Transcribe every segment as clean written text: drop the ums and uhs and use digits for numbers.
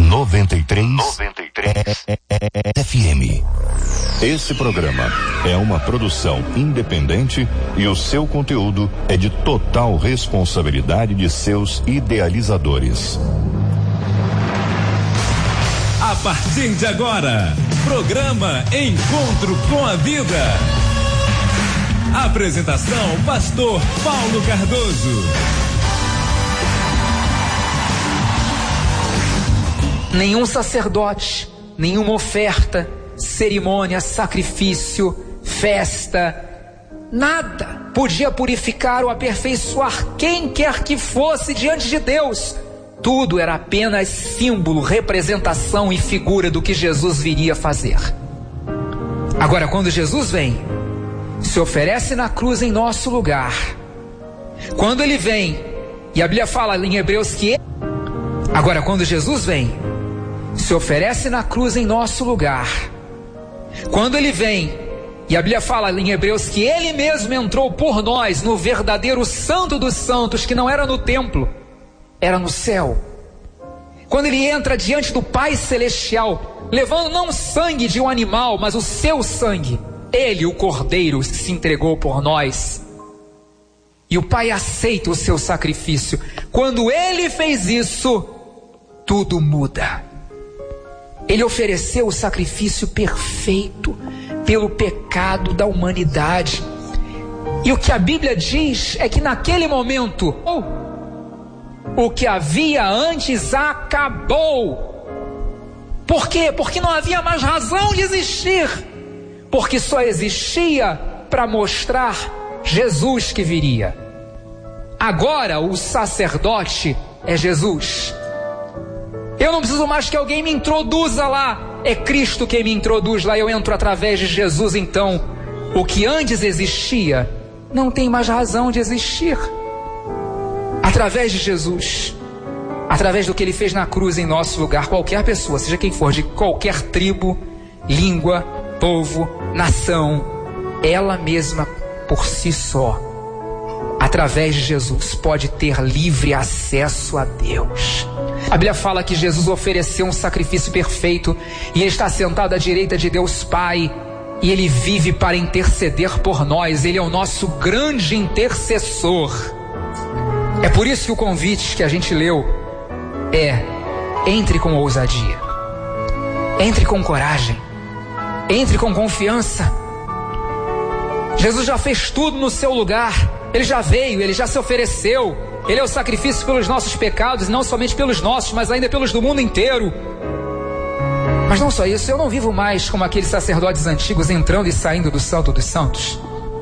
93 FM. Esse programa é uma produção independente e o seu conteúdo é de total responsabilidade de seus idealizadores. A partir de agora, programa Encontro com a Vida. Apresentação: Pastor Paulo Cardoso. Nenhum sacerdote, nenhuma oferta, cerimônia, sacrifício, festa, nada podia purificar ou aperfeiçoar quem quer que fosse diante de Deus. Tudo era apenas símbolo, representação e figura do que Jesus viria fazer. Agora, quando Jesus vem, se oferece na cruz em nosso lugar, quando ele vem, e a Bíblia fala em Hebreus que agora, quando Jesus vem, se oferece na cruz em nosso lugar, quando ele vem, e a Bíblia fala em Hebreus que ele mesmo entrou por nós no verdadeiro Santo dos Santos, que não era no templo, era no céu. Quando ele entra diante do Pai Celestial, levando não o sangue de um animal, mas o seu sangue, ele, o Cordeiro, se entregou por nós, e o Pai aceita o seu sacrifício. Quando ele fez isso, tudo muda. Ele ofereceu o sacrifício perfeito pelo pecado da humanidade. E o que a Bíblia diz é que naquele momento, o que havia antes acabou. Por quê? Porque não havia mais razão de existir. Porque só existia para mostrar Jesus que viria. Agora o sacerdote é Jesus. Eu não preciso mais que alguém me introduza lá. É Cristo quem me introduz lá. Eu entro através de Jesus. Então, o que antes existia não tem mais razão de existir. Através de Jesus, através do que ele fez na cruz em nosso lugar, qualquer pessoa, seja quem for, de qualquer tribo, língua, povo, nação, ela mesma por si só, através de Jesus, pode ter livre acesso a Deus. A Bíblia fala que Jesus ofereceu um sacrifício perfeito e ele está sentado à direita de Deus Pai e ele vive para interceder por nós. Ele é o nosso grande intercessor. É por isso que o convite que a gente leu é: entre com ousadia, entre com coragem, entre com confiança. Jesus já fez tudo no seu lugar. Ele já veio, ele já se ofereceu. Ele é o sacrifício pelos nossos pecados, e não somente pelos nossos, mas ainda pelos do mundo inteiro. Mas não só isso, eu não vivo mais como aqueles sacerdotes antigos entrando e saindo do Santo dos Santos.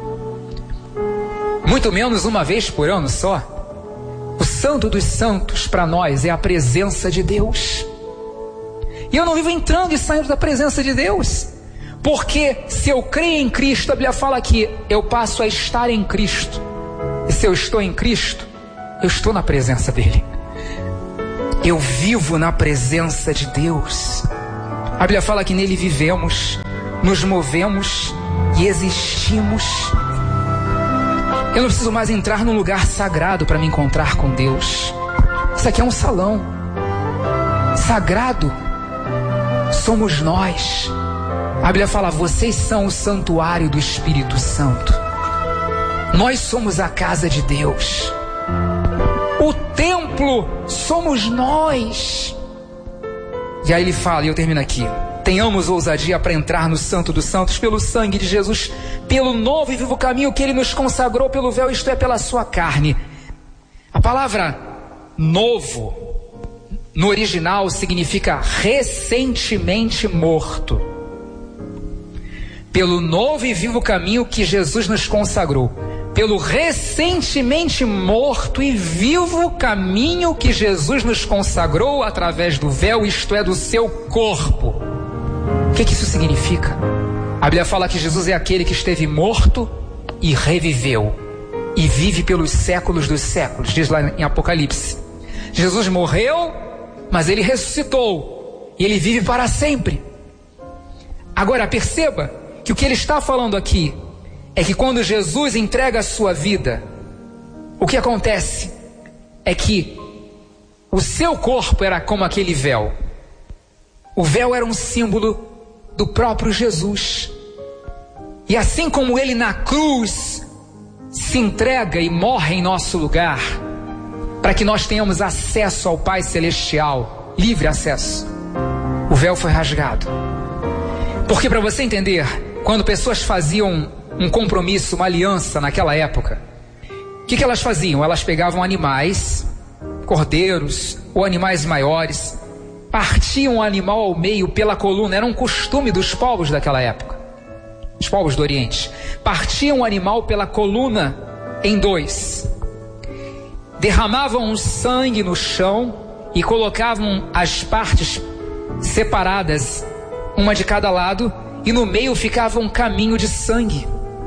Muito menos uma vez por ano só. O Santo dos Santos para nós é a presença de Deus. E eu não vivo entrando e saindo da presença de Deus. Porque se eu creio em Cristo, a Bíblia fala que eu passo a estar em Cristo. E se eu estou em Cristo, eu estou na presença dele. Eu vivo na presença de Deus. A Bíblia fala que nele vivemos, nos movemos e existimos. Eu não preciso mais entrar num lugar sagrado para me encontrar com Deus. Isso aqui é um salão. Sagrado somos nós. A Bíblia fala: vocês são o santuário do Espírito Santo. Nós somos a casa de Deus. O templo somos nós. E aí ele fala, e eu termino aqui: tenhamos ousadia para entrar no Santo dos Santos pelo sangue de Jesus, pelo novo e vivo caminho que ele nos consagrou pelo véu, isto é, pela sua carne. A palavra novo no original significa recentemente morto. Pelo novo e vivo caminho que Jesus nos consagrou, pelo recentemente morto e vivo caminho que Jesus nos consagrou através do véu, isto é, do seu corpo. O que isso significa? A Bíblia fala que Jesus é aquele que esteve morto e reviveu e vive pelos séculos dos séculos, diz lá em Apocalipse. Jesus morreu, mas ele ressuscitou e ele vive para sempre. Agora perceba que o que ele está falando aqui é que quando Jesus entrega a sua vida, o que acontece é que o seu corpo era como aquele véu, O véu era um símbolo do próprio Jesus. E assim como ele na cruz se entrega e morre em nosso lugar, para que nós tenhamos acesso ao Pai Celestial, livre acesso, o véu foi rasgado. Porque, para você entender, quando pessoas faziam um compromisso, uma aliança naquela época, o que elas faziam? Elas pegavam animais, cordeiros ou animais maiores, partiam o animal ao meio pela coluna. Era um costume dos povos daquela época, os povos do Oriente. Partiam o animal pela coluna em dois, derramavam o sangue no chão e colocavam as partes separadas, uma de cada lado, e no meio ficava um caminho de sangue.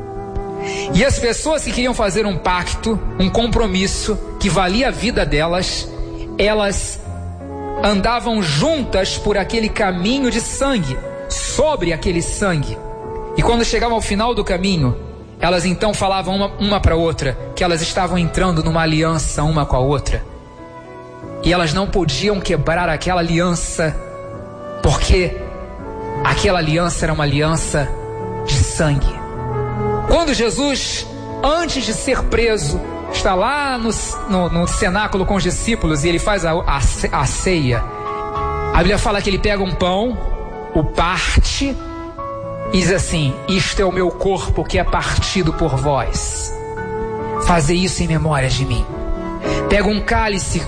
E as pessoas que queriam fazer um pacto, um compromisso que valia a vida delas, elas andavam juntas por aquele caminho de sangue, sobre aquele sangue. E quando chegavam ao final do caminho, elas então falavam uma para outra que elas estavam entrando numa aliança uma com a outra. E elas não podiam quebrar aquela aliança, porque aquela aliança era uma aliança de sangue. Quando Jesus, antes de ser preso, está lá no cenáculo com os discípulos e ele faz a ceia, a Bíblia fala que ele pega um pão, o parte e diz assim: isto é o meu corpo que é partido por vós, fazei isso em memória de mim. Pega um cálice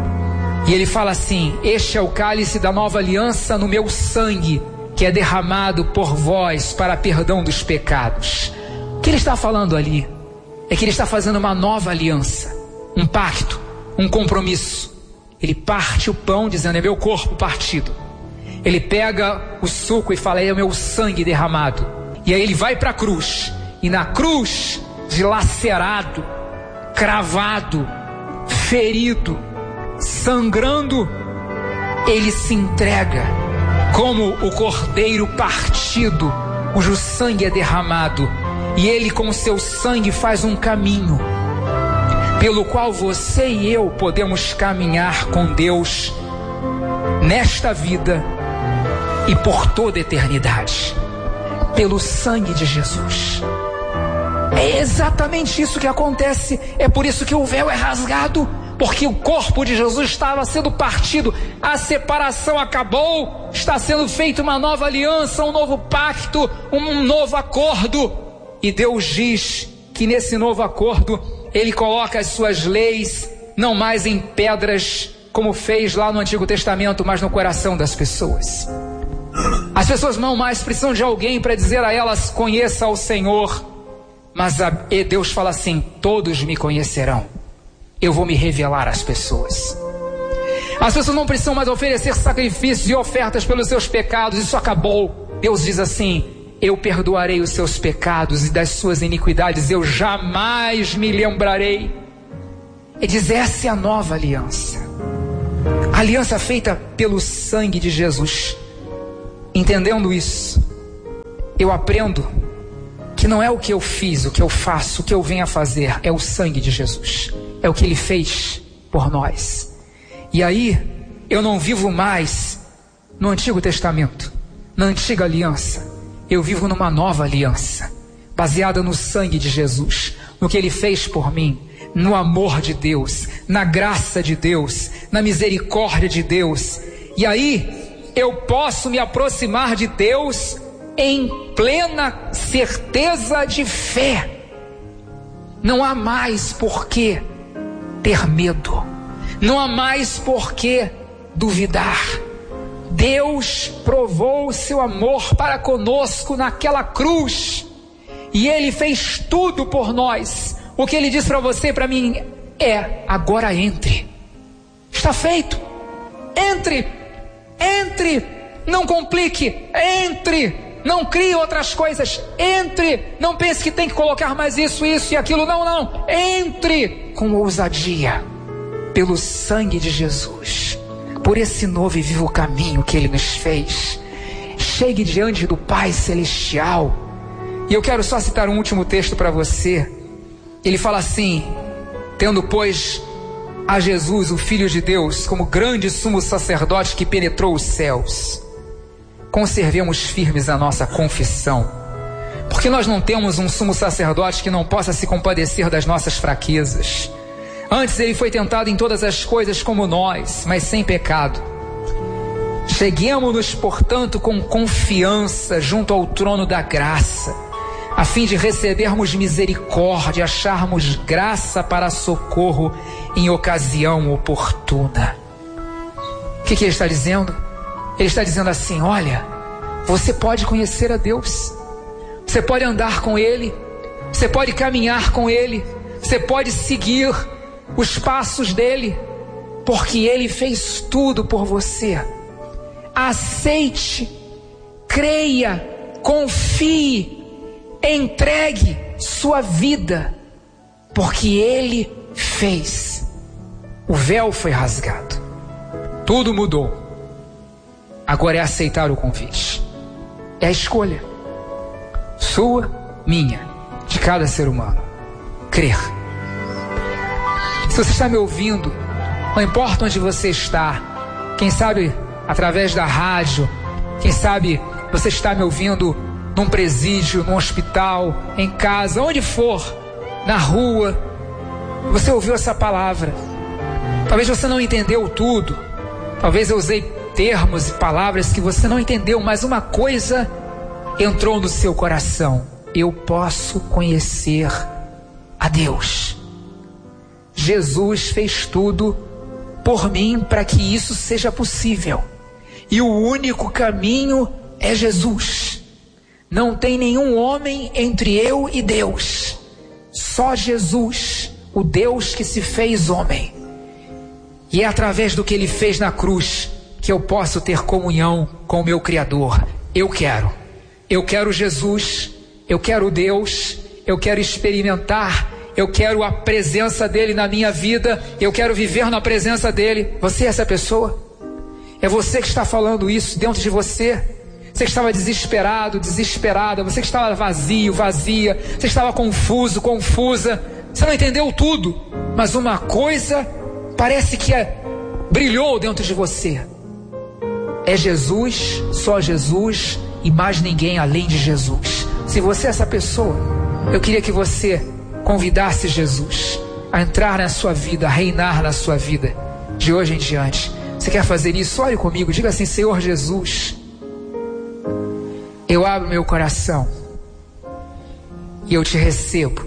e ele fala assim: este é o cálice da nova aliança no meu sangue, que é derramado por vós para perdão dos pecados. O que ele está falando ali é que ele está fazendo uma nova aliança, um pacto, um compromisso. Ele parte o pão dizendo: é meu corpo partido. Ele pega o suco e fala: é o meu sangue derramado. E aí ele vai para a cruz, e na cruz, dilacerado, cravado, ferido, sangrando, ele se entrega como o cordeiro partido, cujo sangue é derramado. E ele com seu sangue faz um caminho pelo qual você e eu podemos caminhar com Deus nesta vida e por toda a eternidade, pelo sangue de Jesus. É exatamente isso que acontece. É por isso que o véu é rasgado, porque o corpo de Jesus estava sendo partido, a separação acabou, está sendo feita uma nova aliança, um novo pacto, um novo acordo. E Deus diz que nesse novo acordo Ele coloca as suas leis não mais em pedras, como fez lá no Antigo Testamento, mas no coração das pessoas. As pessoas não mais precisam de alguém para dizer a elas: conheça o Senhor. Mas Deus fala assim: todos me conhecerão, eu vou me revelar às pessoas. As pessoas não precisam mais oferecer sacrifícios e ofertas pelos seus pecados, isso acabou. Deus diz assim: eu perdoarei os seus pecados e das suas iniquidades eu jamais me lembrarei. Ele diz: essa é a nova aliança, a aliança feita pelo sangue de Jesus. Entendendo isso, eu aprendo que não é o que eu fiz, o que eu faço, o que eu venho a fazer, é o sangue de Jesus, é o que Ele fez por nós. E aí, eu não vivo mais no Antigo Testamento, na antiga aliança. Eu vivo numa nova aliança, baseada no sangue de Jesus, no que Ele fez por mim, no amor de Deus, na graça de Deus, na misericórdia de Deus. E aí, eu posso me aproximar de Deus em plena certeza de fé. Não há mais por que ter medo, não há mais por que duvidar. Deus provou o seu amor para conosco naquela cruz, e Ele fez tudo por nós. O que Ele diz para você e para mim é: agora entre, está feito, entre, não complique, entre, não crie outras coisas, entre, não pense que tem que colocar mais isso e aquilo, não, entre com ousadia, pelo sangue de Jesus, por esse novo e vivo caminho que Ele nos fez. Chegue diante do Pai Celestial. E eu quero só citar um último texto para você. Ele fala assim: tendo pois a Jesus, o Filho de Deus, como grande sumo sacerdote que penetrou os céus. conservemos firmes a nossa confissão, porque nós não temos um sumo sacerdote que não possa se compadecer das nossas fraquezas. Antes ele foi tentado em todas as coisas como nós, mas sem pecado. Cheguemo-nos, portanto, com confiança junto ao trono da graça, a fim de recebermos misericórdia, acharmos graça para socorro em ocasião oportuna. O que ele está dizendo? Ele está dizendo assim: olha, você pode conhecer a Deus, você pode andar com Ele, você pode caminhar com Ele, você pode seguir os passos dEle, porque Ele fez tudo por você. Aceite, creia, confie, entregue sua vida, porque Ele fez. O véu foi rasgado, tudo mudou. Agora é aceitar o convite, é a escolha sua, minha, de cada ser humano, crer. Se você está me ouvindo, não importa onde você está, quem sabe através da rádio, quem sabe você está me ouvindo num presídio, num hospital, em casa, onde for, na rua, você ouviu essa palavra. Talvez você não entendeu tudo, talvez eu usei termos e palavras que você não entendeu, mas uma coisa entrou no seu coração: eu posso conhecer a Deus. Jesus fez tudo por mim para que isso seja possível, e o único caminho é Jesus. Não tem nenhum homem entre eu e Deus, só Jesus, o Deus que se fez homem, e é através do que Ele fez na cruz que eu posso ter comunhão com o meu Criador. Eu quero Jesus, eu quero Deus, eu quero experimentar, eu quero a presença dEle na minha vida, eu quero viver na presença dEle. Você é essa pessoa? É você que está falando isso dentro de você? Você que estava desesperado, desesperada, você que estava vazio, vazia, você estava confuso, confusa, você não entendeu tudo, mas uma coisa parece que brilhou dentro de você: é Jesus, só Jesus e mais ninguém além de Jesus. Se você é essa pessoa, eu queria que você convidasse Jesus a entrar na sua vida, a reinar na sua vida de hoje em diante. Você quer fazer isso? Ore comigo, diga assim: Senhor Jesus, eu abro meu coração e eu te recebo.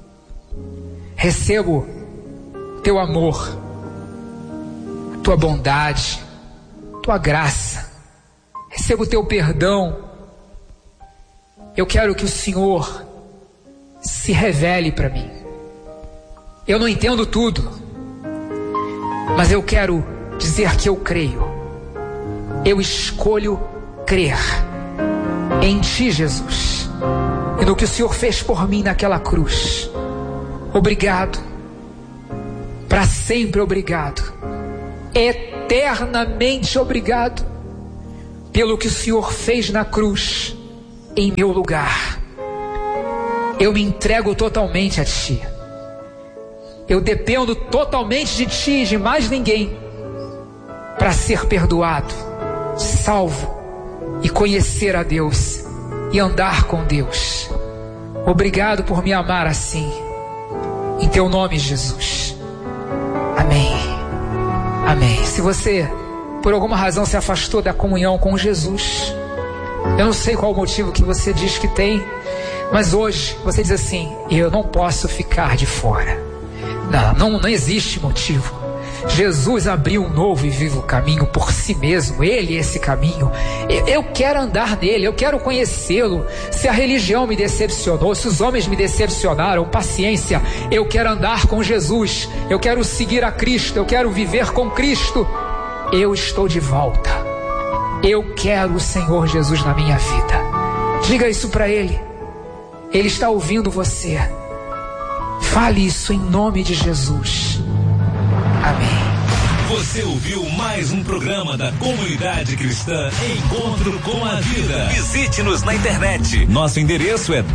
Recebo teu amor, tua bondade, tua graça. Recebo teu perdão. Eu quero que o Senhor se revele para mim. Eu não entendo tudo, mas eu quero dizer que eu creio. Eu escolho crer em Ti, Jesus, e no que o Senhor fez por mim naquela cruz. Obrigado, para sempre obrigado, eternamente obrigado, pelo que o Senhor fez na cruz em meu lugar. Eu me entrego totalmente a Ti. Eu dependo totalmente de Ti e de mais ninguém para ser perdoado, salvo e conhecer a Deus e andar com Deus. Obrigado por me amar assim. Em Teu nome, Jesus. Amém. Amém. Se você, por alguma razão, se afastou da comunhão com Jesus, eu não sei qual o motivo que você diz que tem, mas hoje você diz assim: eu não posso ficar de fora. Não existe motivo. Jesus abriu um novo e vivo caminho por si mesmo. Ele é esse caminho. Eu quero andar nele, eu quero conhecê-lo. Se a religião me decepcionou, se os homens me decepcionaram, paciência, eu quero andar com Jesus. Eu quero seguir a Cristo, eu quero viver com Cristo. Eu estou de volta. Eu quero o Senhor Jesus na minha vida. Diga isso para Ele. Ele está ouvindo você. Fale isso em nome de Jesus. Amém. Você ouviu mais um programa da Comunidade Cristã Encontro com a Vida. Visite-nos na internet. Nosso endereço é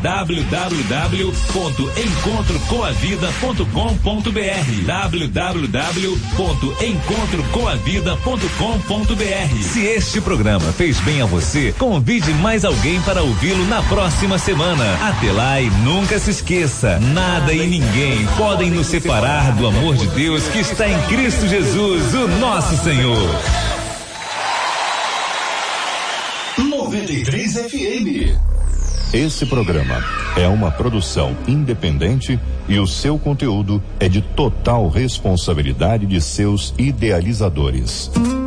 www.encontrocomavida.com.br www.encontrocomavida.com.br. Se este programa fez bem a você, convide mais alguém para ouvi-lo na próxima semana. Até lá e nunca se esqueça, nada e ninguém podem nos separar do amor de Deus que está em Cristo Jesus, o nosso Senhor. 93 FM. Esse programa é uma produção independente e o seu conteúdo é de total responsabilidade de seus idealizadores.